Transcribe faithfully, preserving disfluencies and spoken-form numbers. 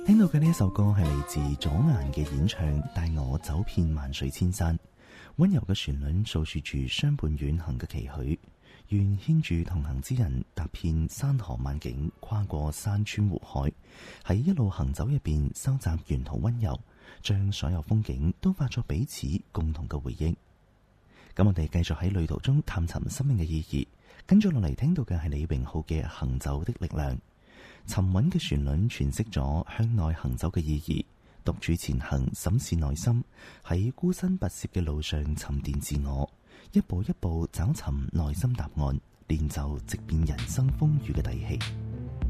聽到嘅呢一首歌係嚟自左岩嘅演唱《帶我走遍萬水千山》，溫柔嘅旋律訴說住相伴遠行嘅期許，願牽住同行之人踏遍山河萬景，跨過山川湖海，喺一路行走入邊收集沿途溫柔，將所有風景都化作彼此共同嘅回憶。咁我哋繼續喺旅途中探尋生命嘅意義，跟住落嚟聽到嘅係李榮浩嘅《行走的力量》。沉穩嘅旋律詮釋咗向內行走嘅意義，獨處前行，審視內心，喺孤身跋涉嘅路上沉澱自我，一步一步找尋內心答案，練就直面人生風雨嘅底氣。